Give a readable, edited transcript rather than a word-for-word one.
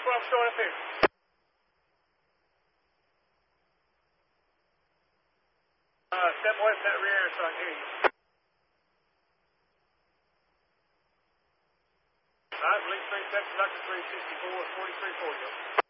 12 short up here. Step away from that rear so I can hear you. Alright, Link 3 Texas, Dr. 364, 4340.